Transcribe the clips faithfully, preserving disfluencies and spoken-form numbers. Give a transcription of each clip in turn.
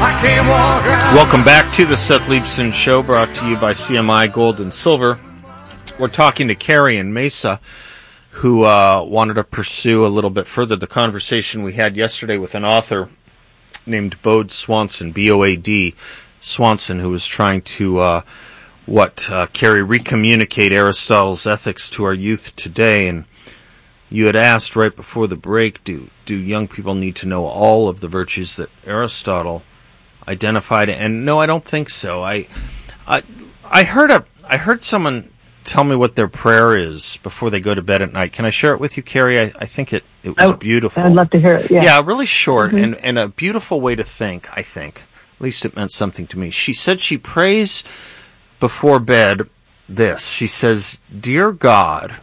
Welcome back to the Seth Leibson Show, brought to you by C M I Gold and Silver. We're talking to Carrie in Mesa, who uh, wanted to pursue a little bit further the conversation we had yesterday with an author named Bode Swanson, B O A D Swanson, who was trying to, uh, what, uh, Carrie, recommunicate Aristotle's ethics to our youth today. And you had asked right before the break, do do young people need to know all of the virtues that Aristotle identified? And no, I don't think so. I, I, I heard a, I heard someone tell me what their prayer is before they go to bed at night. Can I share it with you, Carrie? I, I think it, it was I, beautiful. I'd love to hear it. Yeah, yeah really short mm-hmm. and, and a beautiful way to think, I think. At least it meant something to me. She said she prays before bed this. She says, "Dear God,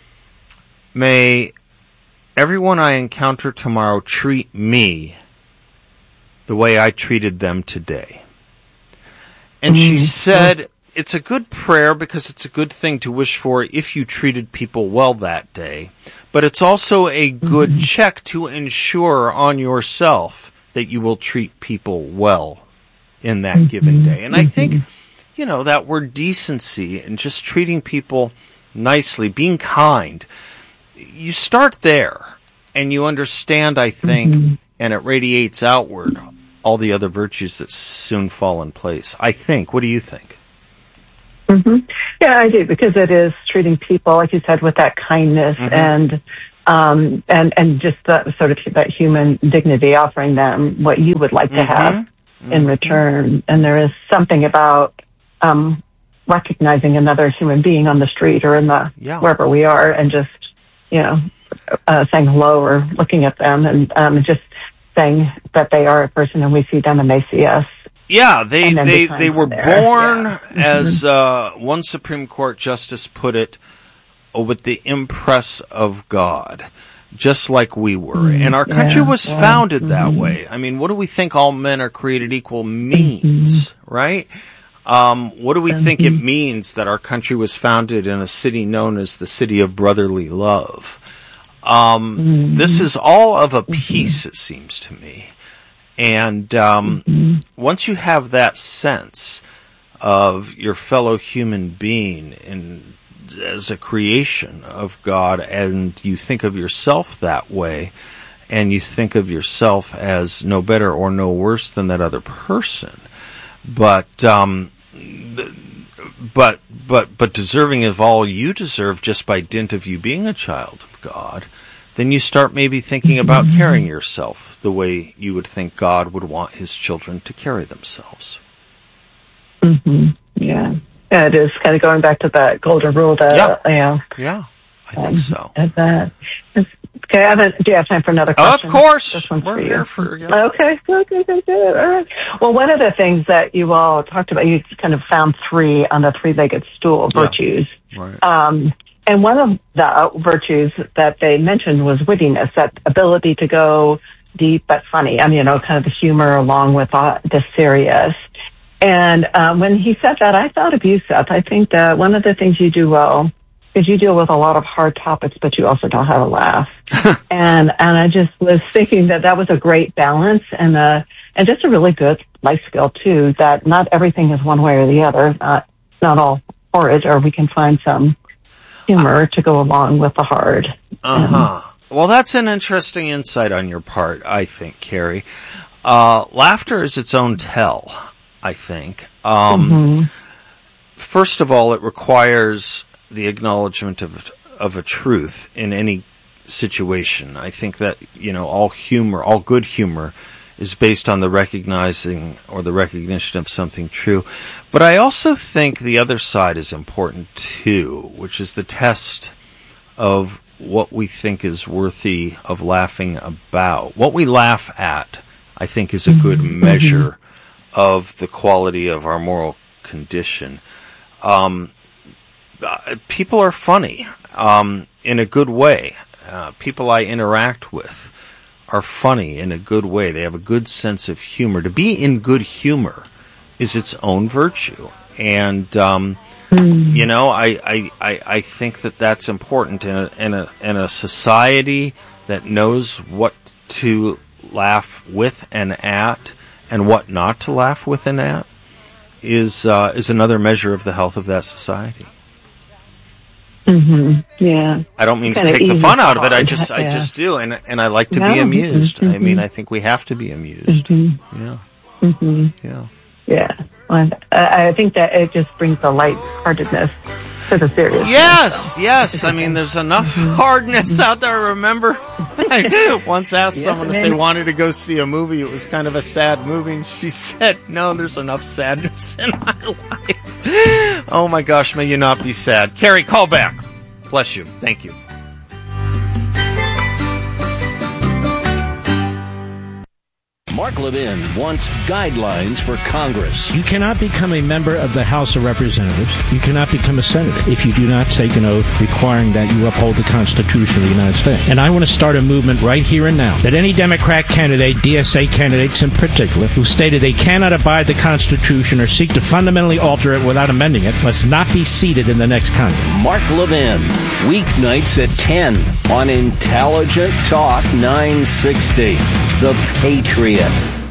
may everyone I encounter tomorrow treat me the way I treated them today." And mm-hmm. she said, it's a good prayer because it's a good thing to wish for if you treated people well that day. But it's also a good mm-hmm. check to ensure on yourself that you will treat people well in that mm-hmm. given day. And mm-hmm. I think, you know, that word decency and just treating people nicely, being kind, you start there and you understand, I think, mm-hmm. and it radiates outward all the other virtues that soon fall in place. I think. What do you think? Mm-hmm. Yeah, I do, because it is treating people, like you said, with that kindness mm-hmm. and um, and and just that sort of that human dignity, offering them what you would like mm-hmm. to have mm-hmm. in return. And there is something about um, recognizing another human being on the street or in the yeah. wherever we are, and just you know uh, saying hello or looking at them and um, just saying that they are a person and we see them and they see us. Yeah, they they, they were born, yeah. as uh, one Supreme Court justice put it, with the impress of God, just like we were. Mm-hmm. And our country yeah, was yeah. founded that mm-hmm. way. I mean, what do we think all men are created equal means, mm-hmm. right? Um, what do we mm-hmm. think it means that our country was founded in a city known as the City of Brotherly Love? Um, mm-hmm. This is all of a piece, it seems to me. And um, mm-hmm. once you have that sense of your fellow human being in, as a creation of God, and you think of yourself that way, and you think of yourself as no better or no worse than that other person, but um, but but but deserving of all you deserve just by dint of you being a child of God, then you start maybe thinking about carrying yourself the way you would think God would want his children to carry themselves. Mm-hmm. Yeah. Yeah, it is kind of going back to that golden rule that, yeah, you know, yeah I think um, so. That, okay, I have a, do you have time for another question? Oh, of course. This one's We're for here you. for yeah. Okay, good, good, good, good. All right. Well, one of the things that you all talked about, you kind of found three on the three-legged stool, virtues. Yeah. Right. Um, And one of the virtues that they mentioned was wittiness, that ability to go deep but funny. I mean, you know, kind of the humor along with uh, the serious. And um, when he said that, I thought of you, Seth. I think that one of the things you do well is you deal with a lot of hard topics, but you also know how to laugh. and and I just was thinking that that was a great balance and uh and just a really good life skill too. That not everything is one way or the other. Not not all horrid, or we can find some humor to go along with the hard. Uh-huh. Well, that's an interesting insight on your part, I think, Carrie. Uh, laughter is its own tell, I think. Um, mm-hmm. First of all, it requires the acknowledgement of of a truth in any situation. I think that, you know, all humor, all good humor is based on the recognizing or the recognition of something true. But I also think the other side is important too, which is the test of what we think is worthy of laughing about. What we laugh at, I think, is a good measure of the quality of our moral condition. Um, people are funny um, in a good way. Uh, people I interact with are funny in a good way. They have a good sense of humor. To be in good humor is its own virtue. And, um, mm. you know, I, I, I, I think that that's important in a, in a, in a society that knows what to laugh with and at and what not to laugh with and at is uh, is another measure of the health of that society. Mm-hmm. Yeah. I don't mean to Kinda take the fun out of it. I hard. just Yeah. I just do, and and I like to No. be amused. Mm-hmm. I mean, I think we have to be amused. Mm-hmm. Yeah. Mm-hmm. Yeah. Yeah. Well, I I think that it just brings the lightheartedness to the serious. Yes, yes. I mean, there's enough hardness out there. Remember, I once asked Yes, someone if it they is. wanted to go see a movie. It was kind of a sad movie, and she said, "No, there's enough sadness in my life." Oh my gosh, may you not be sad. Carrie, call back. Bless you. Thank you. Mark Levin wants guidelines for Congress. You cannot become a member of the House of Representatives. You cannot become a senator if you do not take an oath requiring that you uphold the Constitution of the United States. And I want to start a movement right here and now that any Democrat candidate, D S A candidates in particular, who stated they cannot abide the Constitution or seek to fundamentally alter it without amending it, must not be seated in the next Congress. Mark Levin, weeknights at ten on Intelligent Talk nine sixty, The Patriot.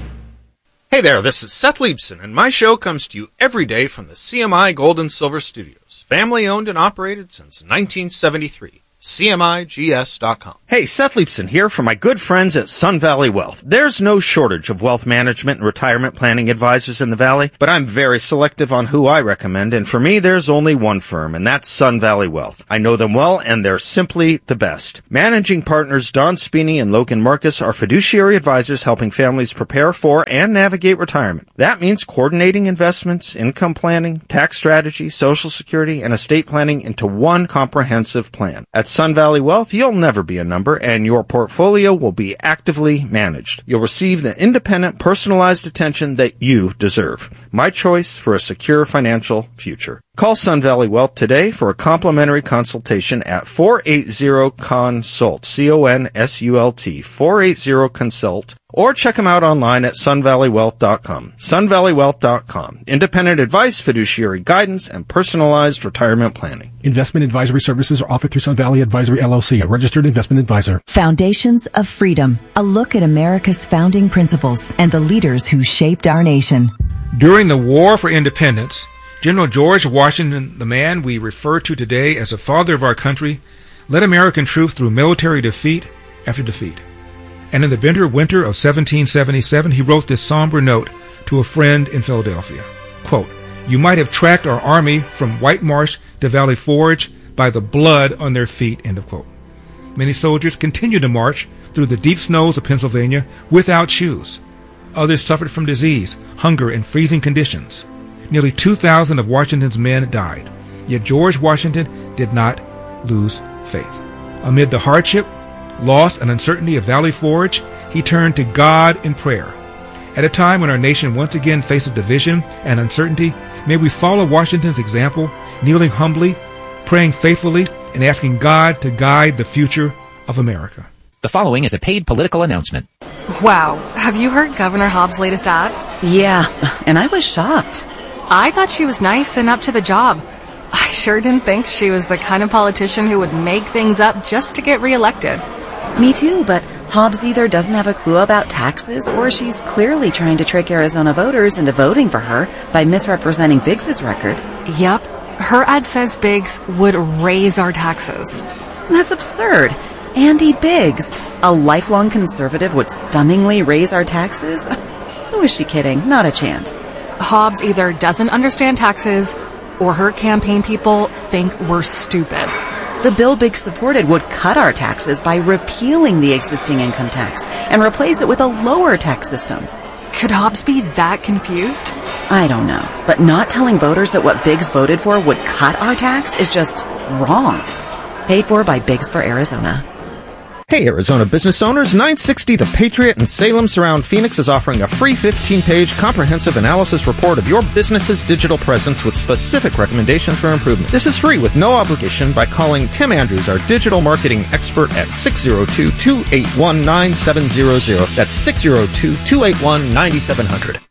Hey there, this is Seth Leibson, and my show comes to you every day from the C M I Gold and Silver Studios, family owned and operated since nineteen seventy-three. C M I G S dot com. Hey, Seth Leibson here for my good friends at Sun Valley Wealth. There's no shortage of wealth management and retirement planning advisors in the Valley, but I'm very selective on who I recommend, and for me, there's only one firm, and that's Sun Valley Wealth. I know them well, and they're simply the best. Managing partners Don Spini and Logan Marcus are fiduciary advisors helping families prepare for and navigate retirement. That means coordinating investments, income planning, tax strategy, Social Security, and estate planning into one comprehensive plan. At Sun Valley Wealth, you'll never be a number, and your portfolio will be actively managed. You'll receive the independent, personalized attention that you deserve. My choice for a secure financial future. Call Sun Valley Wealth today for a complimentary consultation at four eight zero consult, C O N S U L T, four eight zero consult, or check them out online at sun valley wealth dot com. sun valley wealth dot com. Independent advice, fiduciary guidance, and personalized retirement planning. Investment advisory services are offered through Sun Valley Advisory L L C, a registered investment advisor. Foundations of Freedom, a look at America's founding principles and the leaders who shaped our nation. During the War for Independence, General George Washington, the man we refer to today as the father of our country, led American troops through military defeat after defeat. And in the bitter winter of seventeen seventy-seven, he wrote this somber note to a friend in Philadelphia. Quote, "You might have tracked our army from White Marsh to Valley Forge by the blood on their feet," end of quote. Many soldiers continued to march through the deep snows of Pennsylvania without shoes. Others suffered from disease, hunger, and freezing conditions. Nearly two thousand of Washington's men died. Yet George Washington did not lose faith. Amid the hardship, loss, and uncertainty of Valley Forge, he turned to God in prayer. At a time when our nation once again faces division and uncertainty, may we follow Washington's example, kneeling humbly, praying faithfully, and asking God to guide the future of America. The following is a paid political announcement. Wow, have you heard Governor Hobbs' latest ad? Yeah, and I was shocked. I thought she was nice and up to the job. I sure didn't think she was the kind of politician who would make things up just to get reelected. Me too, but Hobbs either doesn't have a clue about taxes or she's clearly trying to trick Arizona voters into voting for her by misrepresenting Biggs's record. Yep, her ad says Biggs would raise our taxes. That's absurd. Andy Biggs, a lifelong conservative, would stunningly raise our taxes? Who is she kidding? Not a chance. Hobbs either doesn't understand taxes or her campaign people think we're stupid. The bill Biggs supported would cut our taxes by repealing the existing income tax and replace it with a lower tax system. Could Hobbs be that confused? I don't know, but not telling voters that what Biggs voted for would cut our tax is just wrong. Paid for by Biggs for Arizona. Hey, Arizona business owners, nine sixty The Patriot in Salem Surround Phoenix is offering a free fifteen-page comprehensive analysis report of your business's digital presence with specific recommendations for improvement. This is free with no obligation by calling Tim Andrews, our digital marketing expert, at six oh two, two eight one, nine seven zero zero. That's six oh two, two eight one, nine seven zero zero.